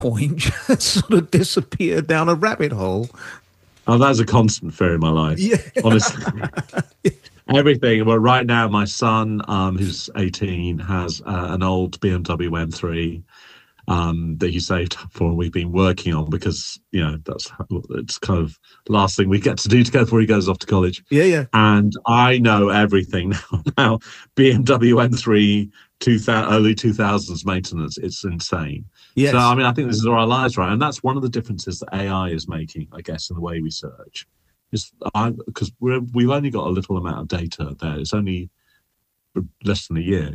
point just sort of disappear down a rabbit hole. Oh, that's a constant fear in my life. Yeah. Honestly, everything. Well, right now, my son, who's 18, has an old BMW M3 that he saved up for, and we've been working on because it's kind of the last thing we get to do together before he goes off to college. Yeah, yeah. And I know everything now. Now BMW M3 early 2000s maintenance, it's insane. So Yes. I mean, I think this is our lives, right? And that's one of the differences that AI is making, I guess, in the way we search. Is because we've only got a little amount of data there. It's only less than a year,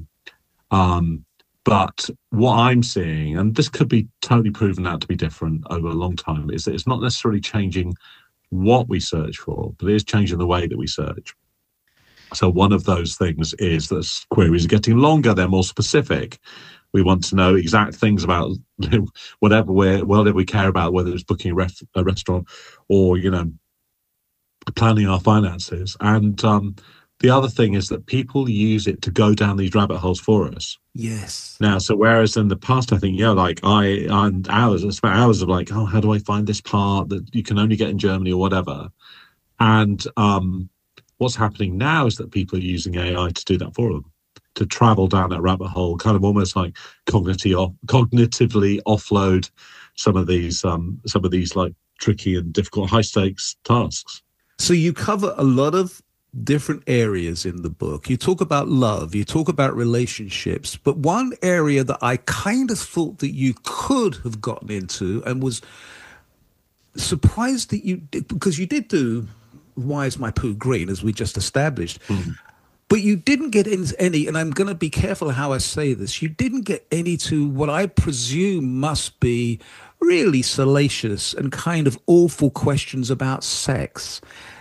Um, but what I'm seeing, and this could be totally proven out to be different over a long time, is that it's not necessarily changing what we search for, but it is changing the way that we search. So one of those things is that queries are getting longer, they're more specific. We want to know exact things about whatever we care about, whether it's booking a restaurant or, planning our finances. And the other thing is that people use it to go down these rabbit holes for us. Yes. Now, so whereas in the past, I think, I spent hours of like, oh, how do I find this part that you can only get in Germany or whatever? And what's happening now is that people are using AI to do that for them, to travel down that rabbit hole, kind of almost like cognitively offload some of these like tricky and difficult high stakes tasks. So you cover a lot of different areas in the book. You talk about love, you talk about relationships, but one area that I kind of thought that you could have gotten into and was surprised that you did, because you did do Why is My Poo Green, as we just established. Mm. But you didn't get into any, and I'm going to be careful how I say this, you didn't get any to what I presume must be really salacious and kind of awful questions about sex.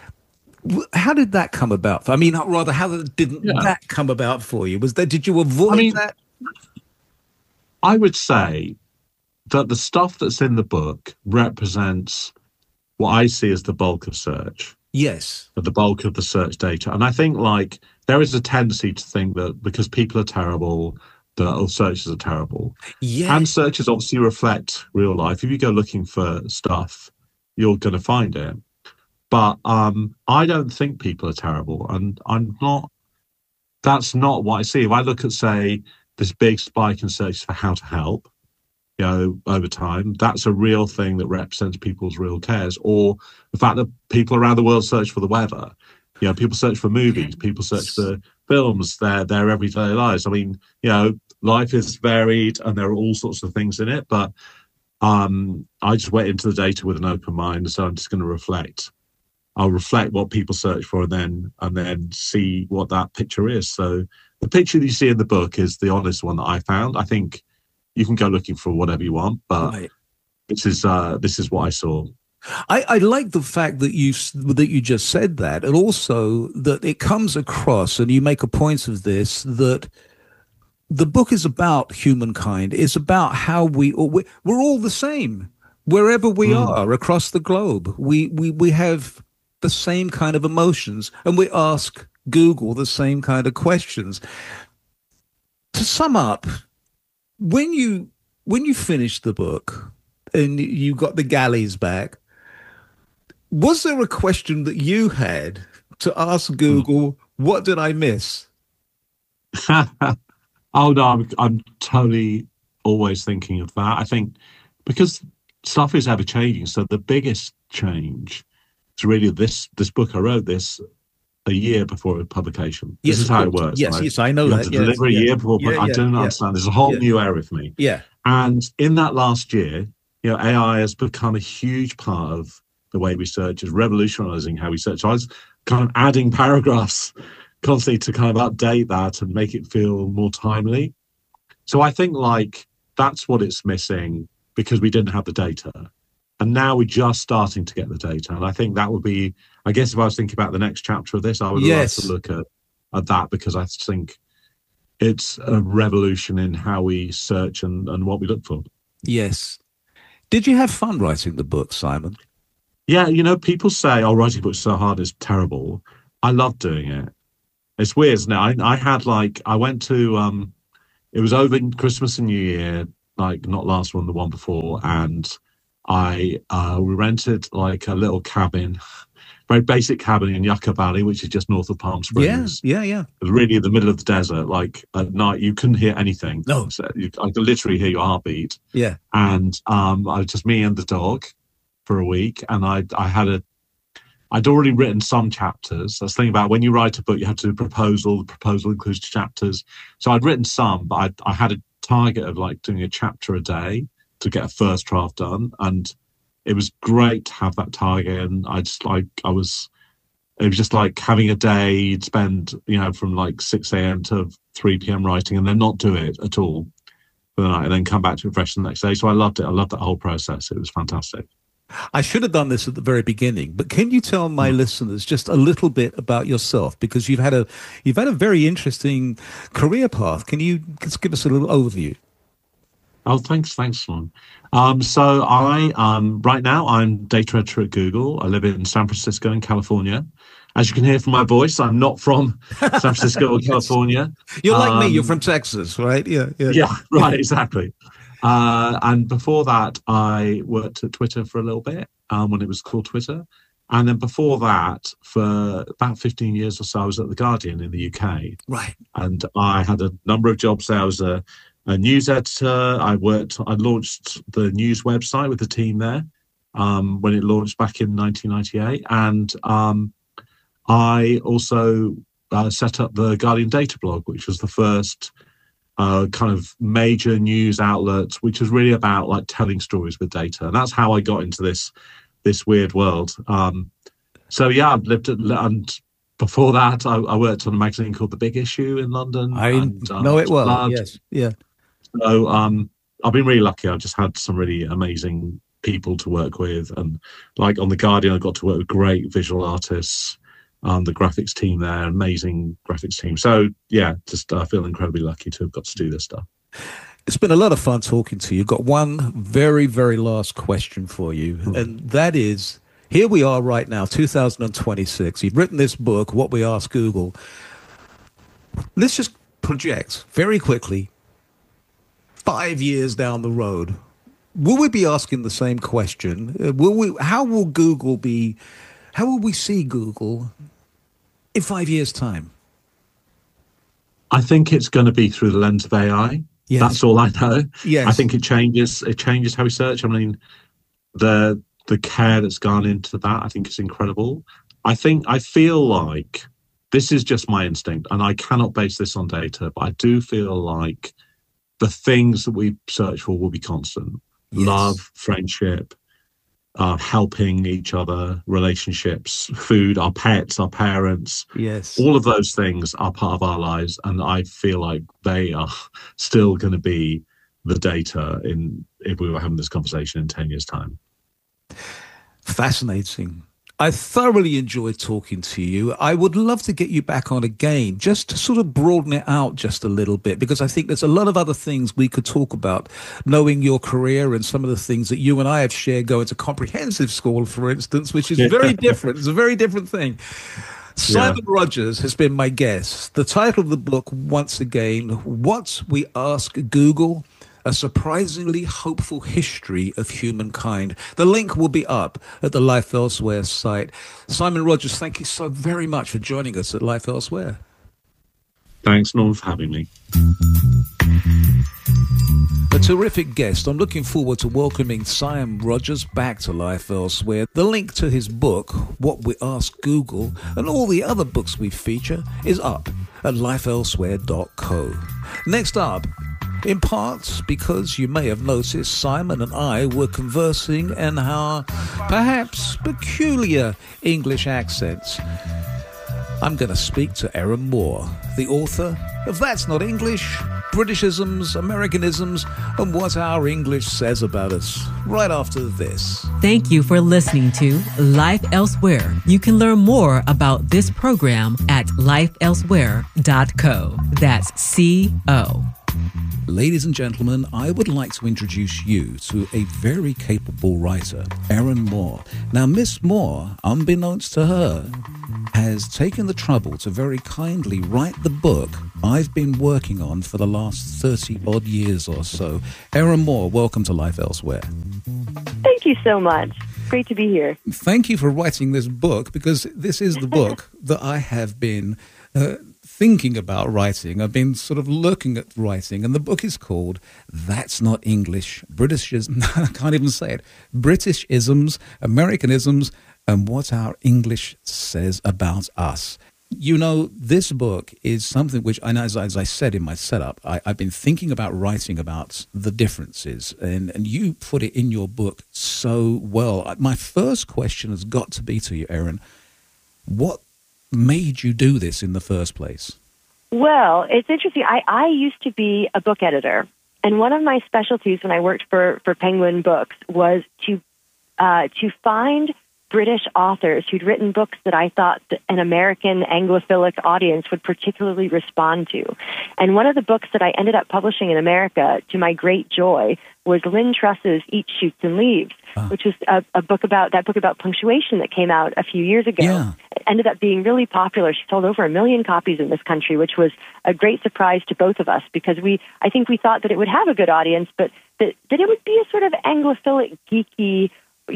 How did that come about? I mean, rather, didn't that come about for you? Did you avoid that? I would say that the stuff that's in the book represents what I see as the bulk of search. Yes. The bulk of the search data. And I think there is a tendency to think that because people are terrible, that all searches are terrible. Yeah. And searches obviously reflect real life. If you go looking for stuff, you're going to find it. But I don't think people are terrible. And that's not what I see. If I look at, say, this big spike in searches for how to help, over time, that's a real thing that represents people's real cares. Or the fact that people around the world search for the weather. People search for movies, people search for films, their everyday lives. I mean, life is varied and there are all sorts of things in it, but I just went into the data with an open mind, so I'm just going to reflect. I'll reflect what people search for and then see what that picture is. So the picture that you see in the book is the honest one that I found. I think you can go looking for whatever you want, but right. This is what I saw. I like the fact that you just said that, and also that it comes across, and you make a point of this, that the book is about humankind. It's about how we're all the same wherever we are across the globe. We have the same kind of emotions, and we ask Google the same kind of questions. To sum up, when you finished the book and you got the galleys back, was there a question that you had to ask Google, what did I miss? Oh, no, I'm totally always thinking of that. I think because stuff is ever changing. So the biggest change is really this book. I wrote this a year before publication. Yes, this is how it works. Yes, right? yes, I know you that. Have to deliver a year before. I don't understand. There's a whole new era for me. Yeah. And in that last year, AI has become a huge part of the way we search, is revolutionizing how we search. So I was kind of adding paragraphs constantly to kind of update that and make it feel more timely. So I think that's what it's missing because we didn't have the data. And now we're just starting to get the data. And I think that would be, I guess if I was thinking about the next chapter of this, I would love to look at that because I think it's a revolution in how we search and what we look for. Yes. Did you have fun writing the book, Simon? Yeah, people say, oh, writing books so hard is terrible. I love doing it. It's weird. Now, I had I went to, it was over Christmas and New Year. like not last one, the one before, and we rented like a little cabin, very basic cabin in Yucca Valley, which is just north of Palm Springs. Yeah. It was really in the middle of the desert. Like at night, you couldn't hear anything. No. So I could literally hear your heartbeat. Yeah. And I was just me and the dog for a week, and I'd already written some chapters. That's the thing about when you write a book, you have to do a proposal. The proposal includes chapters. So I'd written some, but I had a target of like doing a chapter a day to get a first draft done. And it was great to have that target. And it was just like having a day you'd spend, from like 6 a.m. to 3 p.m. writing, and then not do it at all for the night, and then come back to it fresh the next day. So I loved it. I loved that whole process. It was fantastic. I should have done this at the very beginning, but can you tell my listeners just a little bit about yourself? Because you've had a very interesting career path. Can you just give us a little overview? Oh, thanks, Sean. So right now I'm data editor at Google. I live in San Francisco in California. As you can hear from my voice, I'm not from San Francisco or California. You're like me. You're from Texas, right? Yeah, right, exactly. And before that, I worked at Twitter for a little bit when it was called Twitter. And then before that, for about 15 years or so, I was at The Guardian in the UK. Right. And I had a number of jobs there. I was a news editor. I launched the news website with the team there when it launched back in 1998. And I also set up the Guardian Data Blog, which was the first kind of major news outlet, which was really about like telling stories with data. And that's how I got into this weird world. So yeah, I've lived and before that I worked on a magazine called The Big Issue in London. I know it well. Blood. Yes. Yeah. So I've been really lucky. I've just had some really amazing people to work with, and like on The Guardian, I got to work with great visual artists. The graphics team there, amazing graphics team. So yeah, just I feel incredibly lucky to have got to do this stuff. It's been a lot of fun talking to you. Got one very, very last question for you, and that is, here we are right now, 2026. You've written this book, What We Ask Google. Let's just project very quickly, 5 years down the road. Will we be asking the same question? How will we see Google in 5 years' time? I think it's going to be through the lens of AI. Yes. That's all I know. Yes. I think it changes how we search. I mean, the care that's gone into that, I think is incredible. I feel like this is just my instinct, and I cannot base this on data, but I do feel like the things that we search for will be constant. Yes. Love, friendship, helping each other, relationships, food, our pets, our parents. Yes. All of those things are part of our lives. And I feel like they are still going to be the data if we were having this conversation in 10 years' time. Fascinating. I thoroughly enjoyed talking to you. I would love to get you back on again, just to sort of broaden it out just a little bit, because I think there's a lot of other things we could talk about, knowing your career and some of the things that you and I have shared going to comprehensive school, for instance, which is very different. It's a very different thing. Simon Rogers has been my guest. The title of the book, once again, What We Ask Google, A Surprisingly Hopeful History of Humankind. The link will be up at the Life Elsewhere site. Simon Rogers, thank you so very much for joining us at Life Elsewhere. Thanks, Norm, for having me. A terrific guest. I'm looking forward to welcoming Simon Rogers back to Life Elsewhere. The link to his book, What We Ask Google, and all the other books we feature is up at lifeelsewhere.co. Next up, in part because you may have noticed Simon and I were conversing in our perhaps peculiar English accents. I'm going to speak to Erin Moore, the author of That's Not English, Britishisms, Americanisms, and What Our English Says About Us, right after this. Thank you for listening to Life Elsewhere. You can learn more about this program at lifeelsewhere.co. That's C-O. Ladies and gentlemen, I would like to introduce you to a very capable writer, Erin Moore. Now, Miss Moore, unbeknownst to her, has taken the trouble to very kindly write the book I've been working on for the last 30-odd years or so. Erin Moore, welcome to Life Elsewhere. Thank you so much. Great to be here. Thank you for writing this book, because this is the book that I have been thinking about writing. I've been sort of looking at writing, and the book is called That's Not English, I can't even say it, Britishisms, Americanisms, and What Our English Says About Us. You know, this book is something which, and as I said in my setup, I've been thinking about writing about the differences, and you put it in your book so well. My first question has got to be to you, Erin, what made you do this in the first place? Well, it's interesting. I used to be a book editor, and one of my specialties when I worked for Penguin Books was to find British authors who'd written books that I thought that an American Anglophilic audience would particularly respond to. And one of the books that I ended up publishing in America, to my great joy, was Lynn Truss's Eat, Shoots, and Leaves, which was a book about punctuation that came out a few years ago. Yeah. It ended up being really popular. She sold over 1 million copies in this country, which was a great surprise to both of us, because I think we thought that it would have a good audience, but that it would be a sort of Anglophilic, geeky,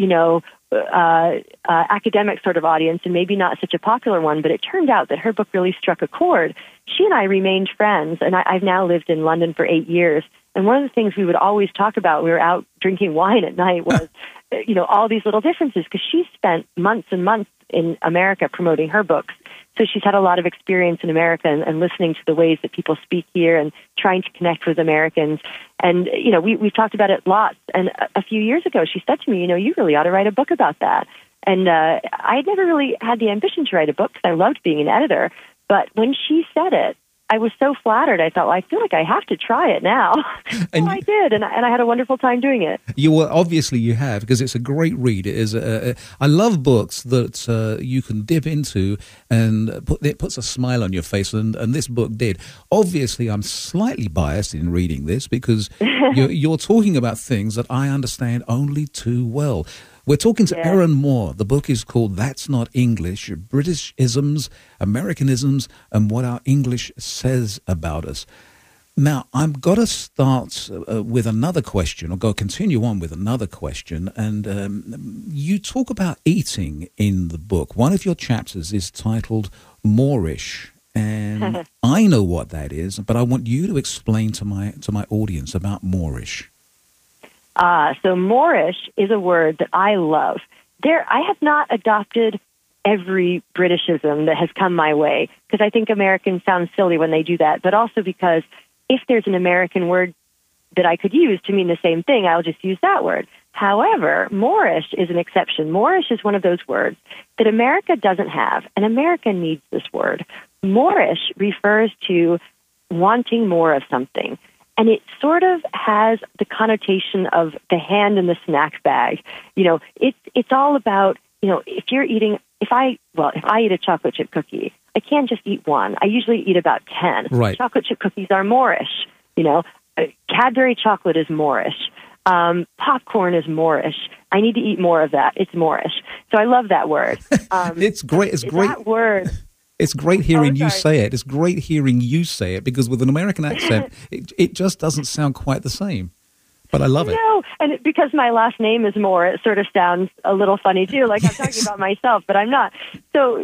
academic sort of audience, and maybe not such a popular one. But it turned out that her book really struck a chord. She and I remained friends, and I've now lived in London for 8 years. And one of the things we would always talk about, we were out drinking wine at night, was all these little differences, because she spent months and months in America promoting her books. So she's had a lot of experience in America and listening to the ways that people speak here and trying to connect with Americans. And, we've talked about it lots. And a few years ago, she said to me, you really ought to write a book about that. And I had never really had the ambition to write a book, because I loved being an editor. But when she said it, I was so flattered. I thought, well, I feel like I have to try it now. And I did, and I had a wonderful time doing it. Obviously you have, because it's a great read. It is. I love books that you can dip into, and it puts a smile on your face, and this book did. Obviously, I'm slightly biased in reading this, because you're talking about things that I understand only too well. We're talking to Erin Moore. The book is called That's Not English, Britishisms, Americanisms, and What Our English Says About Us. Now, I've got to start with another question, or continue on with another question. And you talk about eating in the book. One of your chapters is titled Moorish. And I know what that is, but I want you to explain to my audience about Moorish. So Moorish is a word that I love. I have not adopted every Britishism that has come my way, because I think Americans sound silly when they do that, but also because if there's an American word that I could use to mean the same thing, I'll just use that word. However, Moorish is an exception. Moorish is one of those words that America doesn't have, and America needs this word. Moorish refers to wanting more of something. And it sort of has the connotation of the hand in the snack bag. It's all about, if I eat a chocolate chip cookie, I can't just eat one. I usually eat about 10. Right. Chocolate chip cookies are Moorish. Cadbury chocolate is Moorish. Popcorn is Moorish. I need to eat more of that. It's Moorish. So I love that word. It's great. It's great. That word. It's great hearing you say it. It's great hearing you say it, because with an American accent, it just doesn't sound quite the same. But I love it. No, and because my last name is Moore, it sort of sounds a little funny too. Like I'm talking about myself, but I'm not. So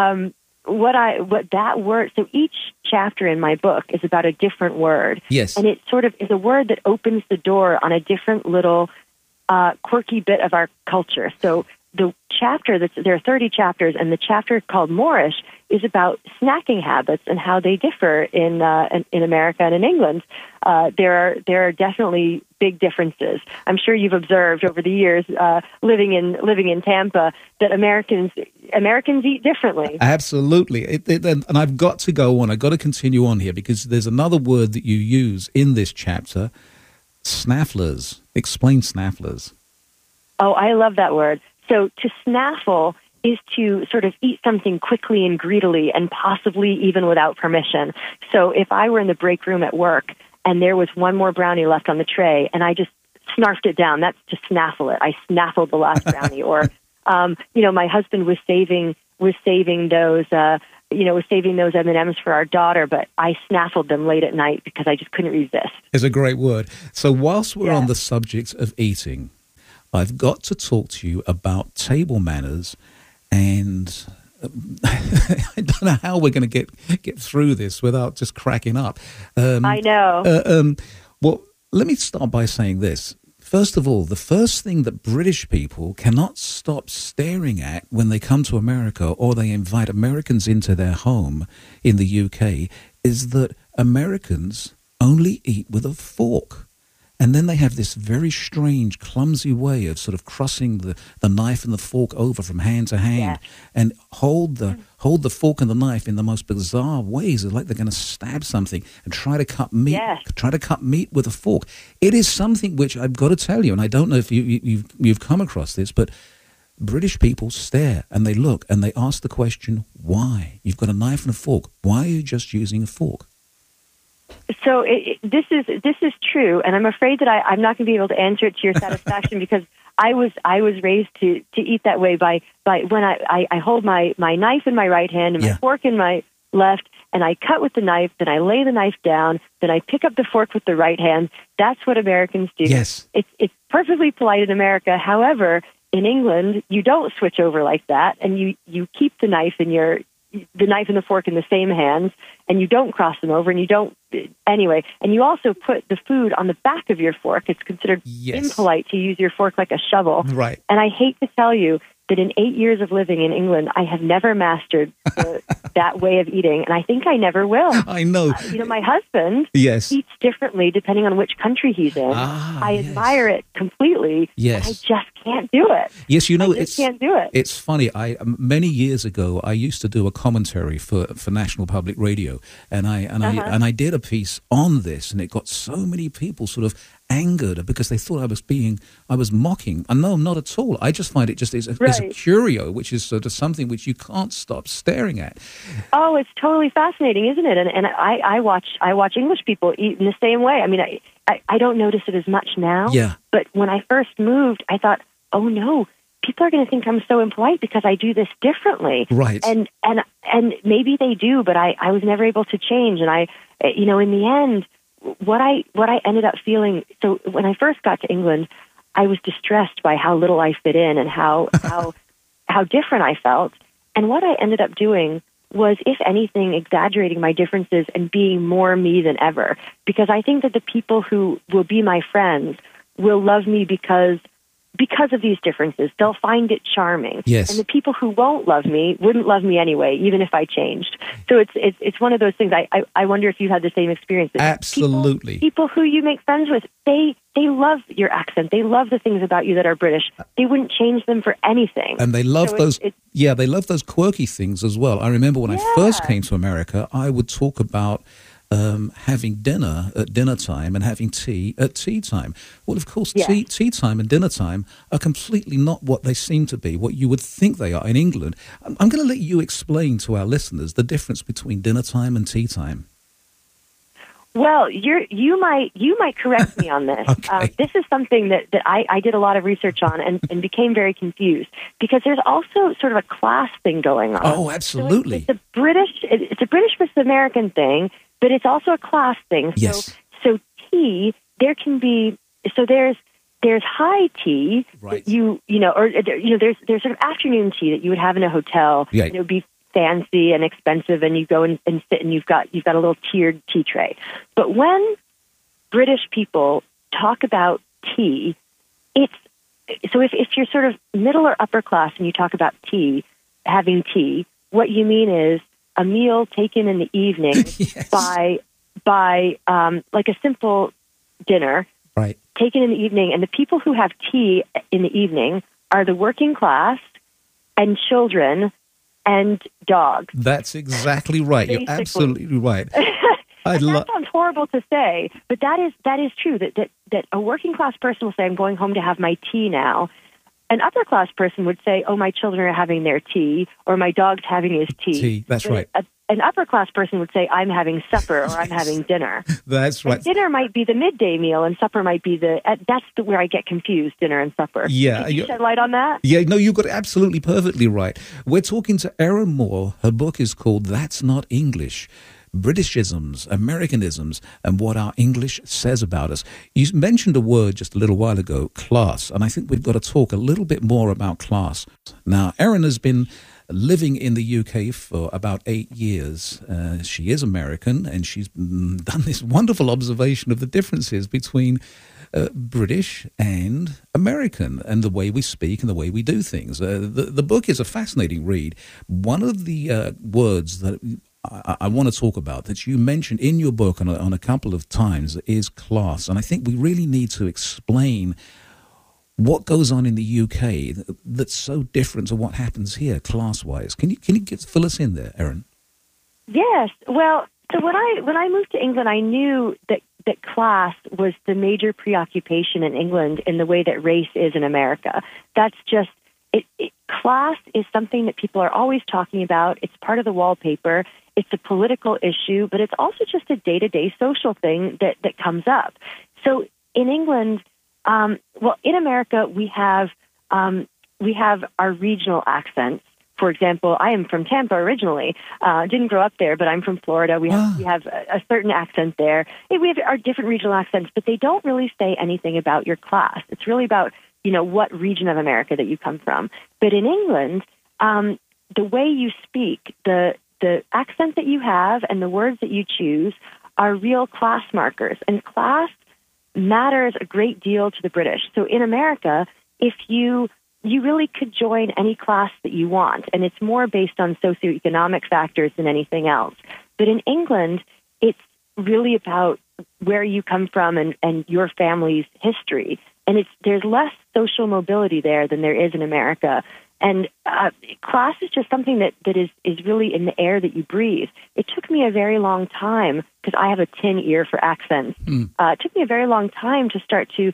each chapter in my book is about a different word. Yes. And it sort of is a word that opens the door on a different little quirky bit of our culture. So the chapter there are 30 chapters, and the chapter called Moorish is about snacking habits and how they differ in America and in England. There are definitely big differences. I'm sure you've observed over the years living in Tampa that Americans eat differently. Absolutely, and I've got to go on. I've got to continue on here, because there's another word that you use in this chapter: snafflers. Explain snafflers. Oh, I love that word. So to snaffle is to sort of eat something quickly and greedily, and possibly even without permission. So if I were in the break room at work and there was one more brownie left on the tray, and I just snarfed it down. That's to snaffle it. I snaffled the last brownie. Or, my husband was saving those, was saving those M&Ms for our daughter, but I snaffled them late at night because I just couldn't resist. It's a great word. So whilst we're on the subject of eating, I've got to talk to you about table manners, and I don't know how we're going to get through this without just cracking up. I know. Well, let me start by saying this. First of all, the first thing that British people cannot stop staring at when they come to America or they invite Americans into their home in the UK is that Americans only eat with a fork. And then they have this very strange, clumsy way of sort of crossing the knife and the fork over from hand to hand, and hold the fork and the knife in the most bizarre ways. It's like they're going to stab something and try to cut meat with a fork. It is something which I've got to tell you, and I don't know if you've come across this, but British people stare and they look and they ask the question, why? You've got a knife and a fork. Why are you just using a fork? So this is true, and I'm afraid that I'm not going to be able to answer it to your satisfaction because I was raised to eat that way by when I hold my knife in my right hand and my fork in my left, and I cut with the knife, then I lay the knife down, then I pick up the fork with the right hand. That's what Americans do. Yes. It's perfectly polite in America. However, in England, you don't switch over like that, and you keep the knife and the fork in the same hands, and you don't cross them over, and you don't anyway. And you also put the food on the back of your fork. It's considered impolite to use your fork like a shovel. Right. And I hate to tell you that in 8 years of living in England, I have never mastered that way of eating, and I think I never will. I know. My husband eats differently depending on which country he's in. I admire it completely. Yes. I just can't do it. Yes, I can't do it. It's funny. Many years ago, I used to do a commentary for National Public Radio, and I did a piece on this, and it got so many people sort of angered because they thought I was mocking. And no, not at all. I just find it just is a curio, which is sort of something which you can't stop staring at. Oh, it's totally fascinating, isn't it? And I watch English people eat in the same way. I mean, I don't notice it as much now. Yeah. But when I first moved, I thought, oh no, people are going to think I'm so impolite because I do this differently. Right. And maybe they do, but I was never able to change. And in the end, what I ended up feeling, so when I first got to England, I was distressed by how little I fit in and how different I felt. And what I ended up doing was, if anything, exaggerating my differences and being more me than ever. Because I think that the people who will be my friends will love me because of these differences. They'll find it charming. Yes. And the people who won't love me wouldn't love me anyway, even if I changed. So it's one of those things. I wonder if you had the same experiences. Absolutely. People who you make friends with, they love your accent. They love the things about you that are British. They wouldn't change them for anything. And they love they love those quirky things as well. I remember when I first came to America, I would talk about having dinner at dinner time and having tea at tea time. Well, of course, tea time and dinner time are completely not what they seem to be, what you would think they are in England. I'm going to let you explain to our listeners the difference between dinner time and tea time. Well, you might correct me on this. Okay. This is something that I did a lot of research on and became very confused, because there's also sort of a class thing going on. Oh, absolutely. So it's a British versus American thing, but it's also a class thing. Yes. So tea, there's high tea, right? There's sort of afternoon tea that you would have in a hotel. Yeah. It would be fancy and expensive, and you go and sit, and you've got a little tiered tea tray. But when British people talk about tea, if you're sort of middle or upper class and you talk about tea, having tea, what you mean is a meal taken in the evening yes. by like a simple dinner, right? Taken in the evening, and the people who have tea in the evening are the working class and children and dogs. That's exactly right. Basically. You're absolutely right. That sounds horrible to say, but that is true. That a working class person will say, "I'm going home to have my tea now." An upper class person would say, "Oh, my children are having their tea," or "My dog's having his tea." That's right. an upper-class person would say, I'm having supper or I'm having dinner. That's right. And dinner might be the midday meal and supper might be where I get confused, dinner and supper. Yeah. Can you shed light on that? Yeah, no, you got it absolutely perfectly right. We're talking to Erin Moore. Her book is called That's Not English: Britishisms, Americanisms, and What Our English Says About Us. You mentioned a word just a little while ago, class, and I think we've got to talk a little bit more about class. Now, Erin has been living in the UK for about 8 years. She is American, and she's done this wonderful observation of the differences between British and American, and the way we speak and the way we do things. The book is a fascinating read. One of the words that I want to talk about that you mentioned in your book on a couple of times is class, and I think we really need to explain what goes on in the UK that's so different to what happens here, class-wise. Can you fill us in there, Erin? Yes. Well, so when I moved to England, I knew that class was the major preoccupation in England in the way that race is in America. That's just class is something that people are always talking about. It's part of the wallpaper. It's a political issue, but it's also just a day-to-day social thing that comes up. So in England, in America, we have our regional accents. For example, I am from Tampa originally. Didn't grow up there, but I'm from Florida. We have a certain accent there. We have our different regional accents, but they don't really say anything about your class. It's really about what region of America that you come from. But in England, the way you speak, the accent that you have, and the words that you choose are real class markers, and class matters a great deal to the British. So in America, if you really could join any class that you want, and it's more based on socioeconomic factors than anything else. But in England, it's really about where you come from and your family's history. And there's less social mobility there than there is in America. And class is just something that is really in the air that you breathe. It took me a very long time, because I have a tin ear for accents. It took me a very long time to start to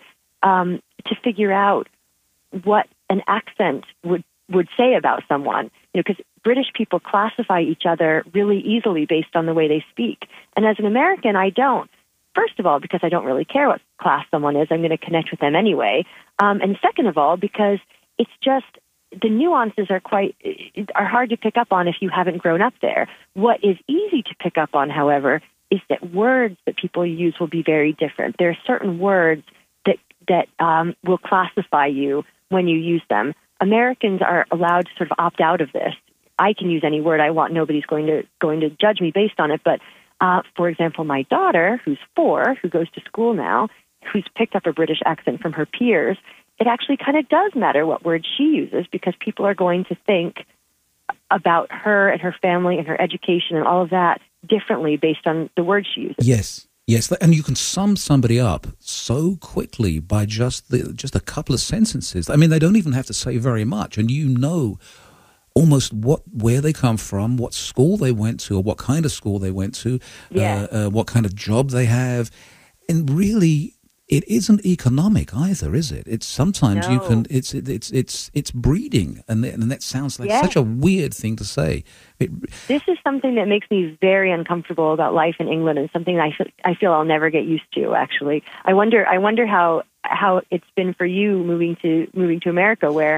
figure out what an accent would say about someone. Because British people classify each other really easily based on the way they speak. And as an American, I don't. First of all, because I don't really care what class someone is. I'm going to connect with them anyway. And second of all, because it's just the nuances are hard to pick up on if you haven't grown up there. What is easy to pick up on, however, is that words that people use will be very different. There are certain words that will classify you when you use them. Americans are allowed to sort of opt out of this. I can use any word I want. Nobody's going to judge me based on it. But for example, my daughter, who's 4, who goes to school now, who's picked up a British accent from her peers, it actually kind of does matter what word she uses, because people are going to think about her and her family and her education and all of that differently based on the word she uses. Yes, and you can sum somebody up so quickly by just a couple of sentences. I mean, they don't even have to say very much, and you know almost where they come from, what school they went to, or what kind of school they went to, what kind of job they have, and really, it isn't economic either, is it? It's sometimes you can. It's breeding, and that sounds like such a weird thing to say. This is something that makes me very uncomfortable about life in England, and something I feel I'll never get used to. Actually, I wonder how it's been for you moving to America, where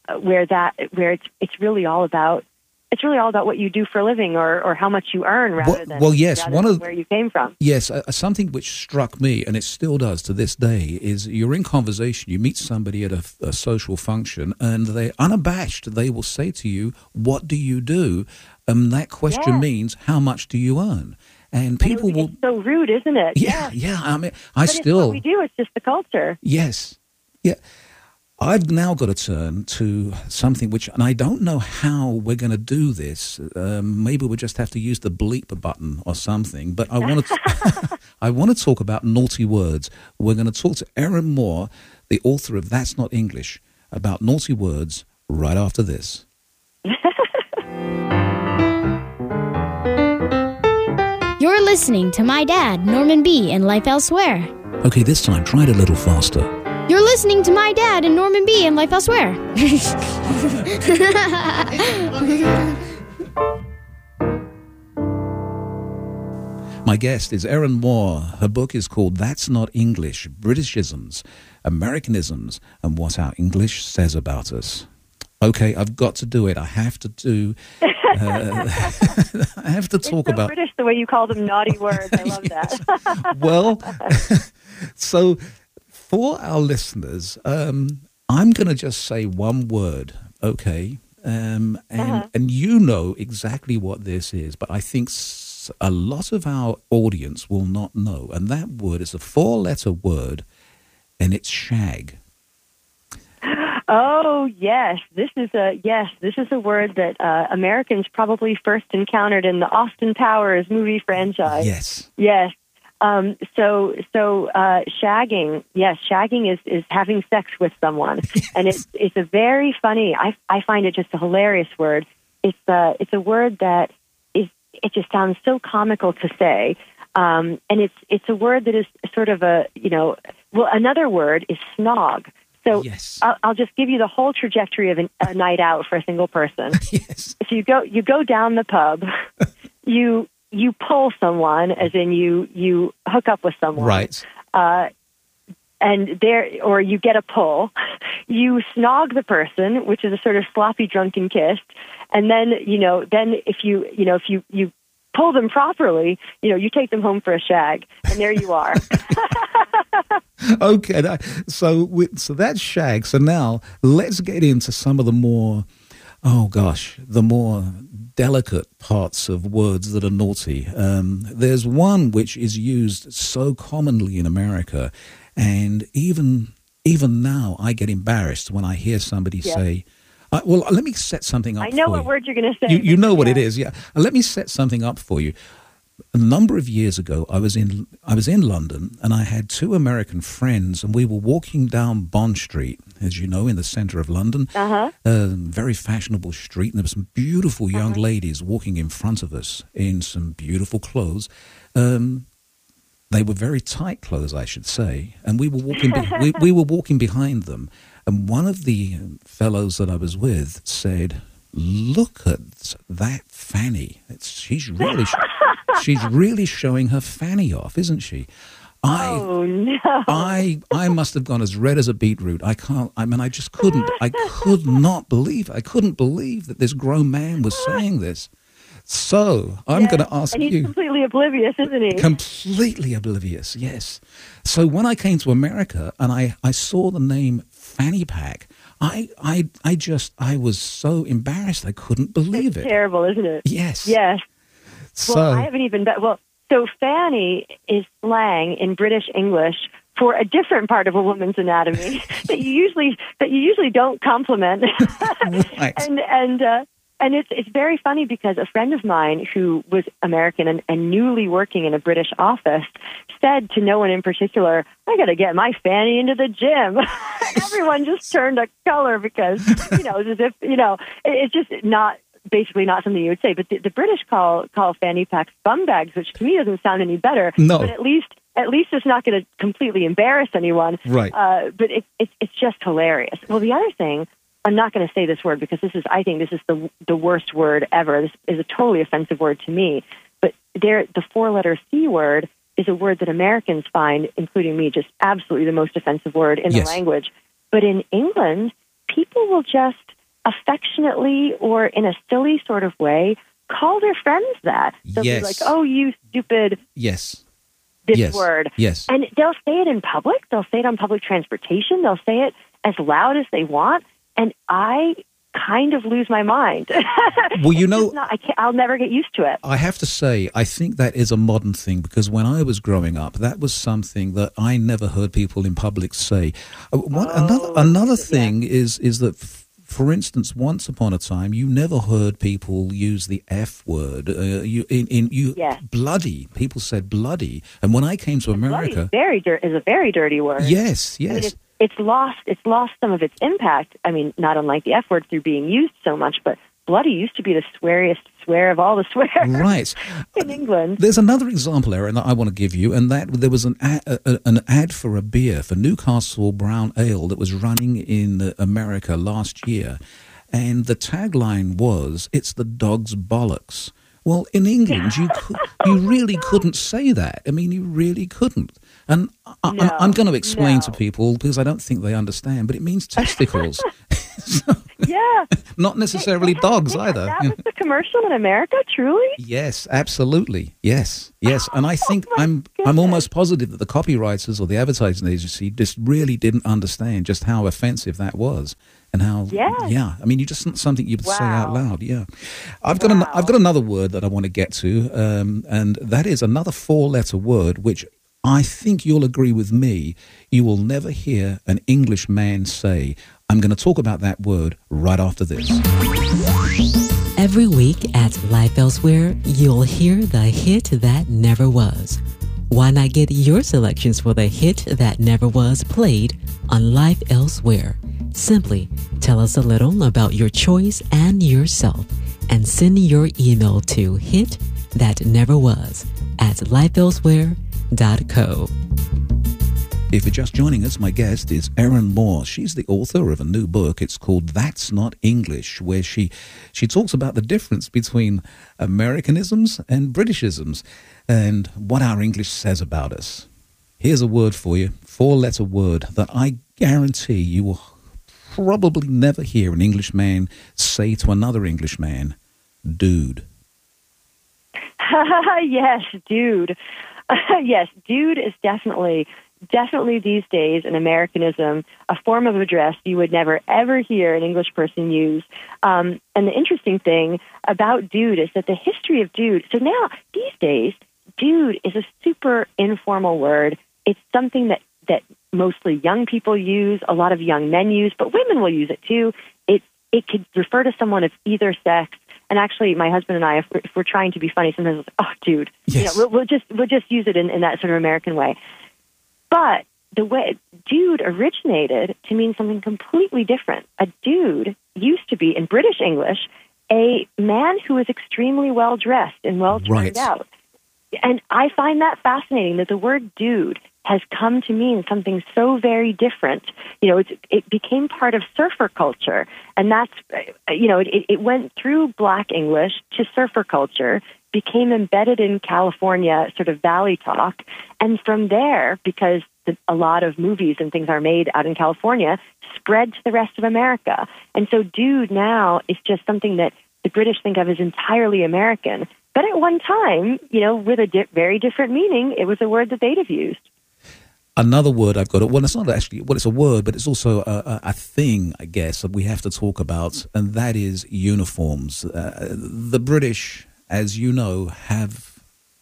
it's really all about. It's really all about what you do for a living, or how much you earn, rather than where you came from. Yes, something which struck me, and it still does to this day, is you're in conversation, you meet somebody at a social function, and they unabashed, they will say to you, "What do you do?" That question means, "How much do you earn?" And people will. It's so rude, isn't it? Yeah. I mean, it's what we do. It's just the culture. Yes. Yeah. I've now got to turn to something which, and I don't know how we're going to do this. Maybe we'll just have to use the bleep button or something. But I want to, I want to talk about naughty words. We're going to talk to Erin Moore, the author of That's Not English, about naughty words right after this. You're listening to My Dad, Norman B. and Life Elsewhere. Okay, this time try it a little faster. You're listening to My Dad and Norman B. and Life Elsewhere. My guest is Erin Moore. Her book is called That's Not English, Britishisms, Americanisms, and What Our English Says About Us. Okay, I've got to do it. I have to do... I have to talk It's so about... British the way you call them naughty words. I love that. Well, so for our listeners, I'm going to just say one word, okay? And you know exactly what this is, but I think a lot of our audience will not know. And that word is a 4-letter word, and it's shag. Oh, yes. This is a word that Americans probably first encountered in the Austin Powers movie franchise. Yes. Yes. So shagging, yes, shagging is having sex with someone. And it's a very funny, I find it just a hilarious word. It's a word that it just sounds so comical to say. And it's a word that is sort of another word is snog. So yes. I'll just give you the whole trajectory of a night out for a single person. Yes. So you go down the pub, you pull someone, as in you hook up with someone, Right. Or you get a pull. You snog the person, which is a sort of sloppy drunken kiss, and then if you pull them properly, you take them home for a shag, and there you are. Okay, so that's shag. So now let's get into some of the more, the more delicate parts of words that are naughty. There's one which is used so commonly in America, and even now I get embarrassed when I hear somebody say, well, let me set something up for you. I know what word you're going to say. You know what it is, yeah. Let me set something up for you. A number of years ago, I was in London, and I had 2 American friends, and we were walking down Bond Street, as you know, in the center of London. Uh-huh. Very fashionable street, and there were some beautiful young ladies walking in front of us in some beautiful clothes. They were very tight clothes, I should say, and we were walking. We were walking behind them, and one of the fellows that I was with said, "Look at that fanny! She's really showing her fanny off, isn't she?" Oh no! I must have gone as red as a beetroot. I just couldn't. I could not believe. I couldn't believe that this grown man was saying this. So I'm going to ask you. And he's completely oblivious, isn't he? Completely oblivious, yes. So when I came to America and I saw the name Fanny Pack, I was so embarrassed I couldn't believe it. Terrible, isn't it? Yes. Yes. So well, I haven't even. So fanny is slang in British English for a different part of a woman's anatomy that you usually don't compliment. Right. And it's very funny because a friend of mine who was American and newly working in a British office said to no one in particular, "I got to get my fanny into the gym." Everyone just turned a color because, it's as if, it's just basically not something you would say. But the British call fanny packs bum bags, which to me doesn't sound any better. No. But at least it's not going to completely embarrass anyone. Right. But it's just hilarious. Well, the other thing, I'm not going to say this word because I think this is the worst word ever. This is a totally offensive word to me. But the 4-letter C word is a word that Americans find, including me, just absolutely the most offensive word in the language. But in England, people will just affectionately or in a silly sort of way call their friends that. They'll be like, "Oh, you stupid." Yes. This word. Yes. And they'll say it in public. They'll say it on public transportation. They'll say it as loud as they want. And I kind of lose my mind. Well, I'll never get used to it. I have to say, I think that is a modern thing because when I was growing up, that was something that I never heard people in public say. Another thing is that, for instance, once upon a time, you never heard people use the F word. Bloody. People said bloody. And when I came to America, is a very dirty word. Yes. I mean, it's lost some of its impact. I mean, not unlike the F word through being used so much, but bloody used to be the sweariest swear of all the swears. Right. In England. There's another example, Erin, that I want to give you, and that there was an ad for a beer, for Newcastle Brown Ale, that was running in America last year. And the tagline was, "It's the dog's bollocks." Well, in England, you really couldn't say that. I mean, you really couldn't. And I'm going to explain to people because I don't think they understand, but it means testicles. Yeah. Not necessarily dogs either. That was the commercial in America, truly? Yes, absolutely. Yes. And I think I'm almost positive that the copywriters or the advertising agency just really didn't understand just how offensive that was. And how, I mean, you just something you'd say out loud. Yeah, I've got another word that I want to get to, and that is another 4-letter word, which I think you'll agree with me. You will never hear an English man say. I'm going to talk about that word right after this. Every week at Life Elsewhere, you'll hear the hit that never was. Why not get your selections for the hit that never was played on Life Elsewhere? Simply tell us a little about your choice and yourself and send your email to hitthatneverwas@lifeelsewhere.co. If you're just joining us, my guest is Erin Moore. She's the author of a new book. It's called That's Not English, where she talks about the difference between Americanisms and Britishisms and what our English says about us. Here's a word for you, 4-letter word that I guarantee you will probably never hear an Englishman say to another Englishman, dude. Yes, dude. Yes, dude is definitely these days an Americanism, a form of address you would never, ever hear an English person use. And the interesting thing about dude is that the history of dude, so now, these days, dude is a super informal word. It's something that mostly young people use, a lot of young men use, but women will use it too. It could refer to someone of either sex. And actually, my husband and I, if we're trying to be funny, sometimes it's, oh, dude. Yes. You know, we'll just use it in that sort of American way. But the way dude originated to mean something completely different. A dude used to be, in British English, a man who was extremely well-dressed and well-turned out. And I find that fascinating, that the word dude has come to mean something so very different. You know, it became part of surfer culture. And that's, you know, it went through Black English to surfer culture, became embedded in California, sort of valley talk. And from there, because a lot of movies and things are made out in California, spread to the rest of America. And so dude now is just something that the British think of as entirely American. But at one time, you know, with a very different meaning, it was a word that they'd have used. Another word I've got, well, it's not actually, well, it's a word, but it's also a thing, I guess, that we have to talk about, and that is uniforms. The British, as you know, have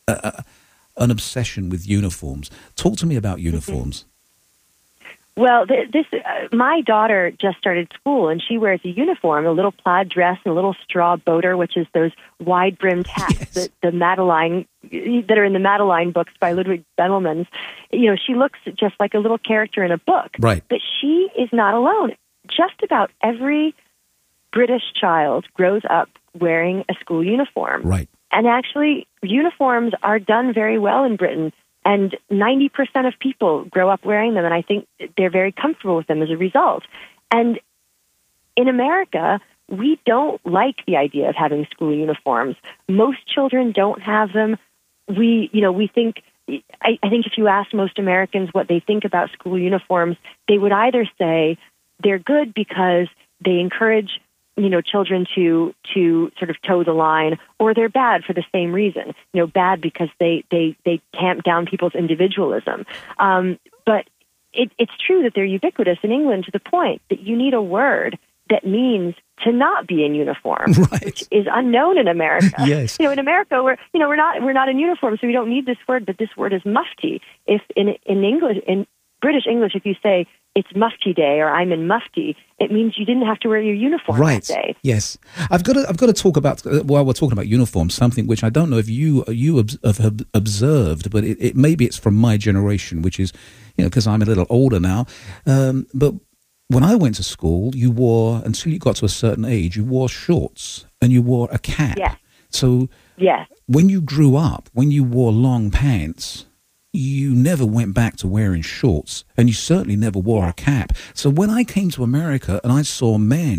an obsession with uniforms. Talk to me about uniforms. Well, my daughter just started school, and she wears a uniform, a little plaid dress and a little straw boater, which is those wide-brimmed hats that the Madeline, that are in the Madeline books by Ludwig Bemelmans. You know, she looks just like a little character in a book. Right. But she is not alone. Just about every British child grows up wearing a school uniform. Right. And actually, uniforms are done very well in Britain. And 90% of people grow up wearing them, and I think they're very comfortable with them as a result. And in America, we don't like the idea of having school uniforms. Most children don't have them. I think if you ask most Americans what they think about school uniforms, they would either say they're good because they encourage children to sort of toe the line, or they're bad for the same reason. Bad because they tamp down people's individualism. But it's true that they're ubiquitous in England to the point that you need a word that means to not be in uniform, right, which is unknown in America. Yes. In America, we're not in uniform, so we don't need this word. But this word is mufti. If in British English, if you say it's mufti day or I'm in mufti, it means you didn't have to wear your uniform that day. Yes. I've got to talk about, while we're talking about uniforms, something which I don't know if you have observed, but maybe it's from my generation, which is, because I'm a little older now. But when I went to school, you wore, until you got to a certain age, you wore shorts and you wore a cap. Yes. So when you grew up, when you wore long pants, you never went back to wearing shorts, and you certainly never wore a cap. So when I came to America and I saw men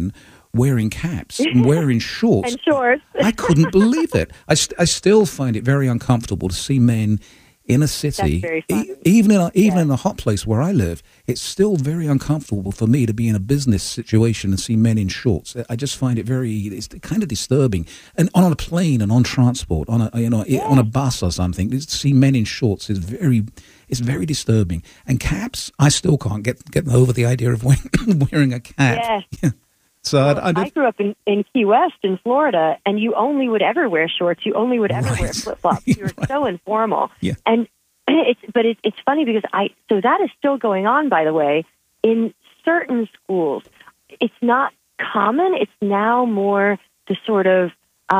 wearing caps and wearing shorts. And shorts. I couldn't believe it. I still find it very uncomfortable to see men in a city, even in a hot place where I live. It's still very uncomfortable for me to be in a business situation and see men in shorts. I just find it's kind of disturbing. And on a plane and on transport, on a bus or something, to see men in shorts is very disturbing. And caps, I still can't get over the idea of wearing a cap. Yes. So I grew up in Key West in Florida, and you only would ever wear shorts. You only would ever wear flip-flops. You were so informal. Yeah. And it's funny because so that is still going on, by the way, in certain schools. It's not common. It's now more the sort of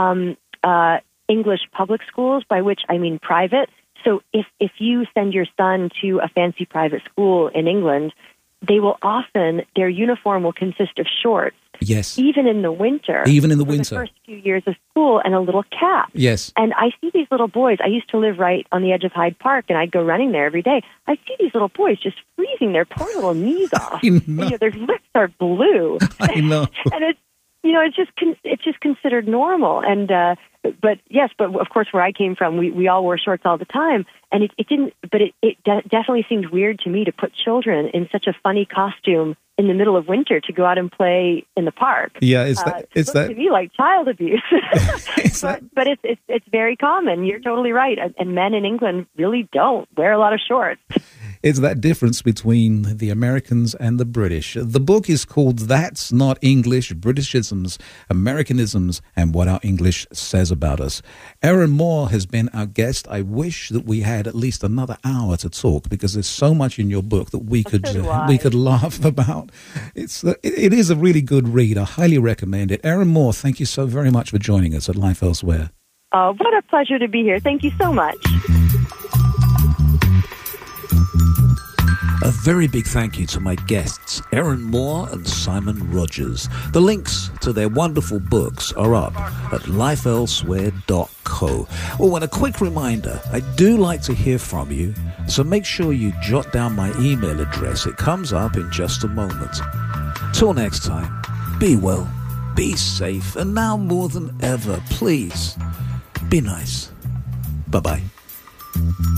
English public schools, by which I mean private. So if you send your son to a fancy private school in England, their uniform will consist of shorts. Yes. Even in the winter. The first few years of school, and a little cap. Yes. And I see these little boys. I used to live right on the edge of Hyde Park, and I'd go running there every day. I see these little boys just freezing their poor little knees off. I know. And, their lips are blue. I know. And it's just considered normal. And but of course, where I came from, we all wore shorts all the time, and it didn't. But it definitely seemed weird to me to put children in such a funny costume in the middle of winter to go out and play in the park. Yeah, it looked to me like child abuse. But it's very common. You're totally right. And men in England really don't wear a lot of shorts. It's that difference between the Americans and the British. The book is called That's Not English, Britishisms, Americanisms, and What Our English Says About Us. Erin Moore has been our guest. I wish that we had at least another hour to talk, because there's so much in your book that we could laugh about. It is a really good read. I highly recommend it. Erin Moore, thank you so very much for joining us at Life Elsewhere. Oh, what a pleasure to be here. Thank you so much. A very big thank you to my guests, Erin Moore and Simon Rogers. The links to their wonderful books are up at lifeelsewhere.co. Oh, and a quick reminder, I do like to hear from you, so make sure you jot down my email address. It comes up in just a moment. Till next time, be well, be safe, and now more than ever, please, be nice. Bye-bye.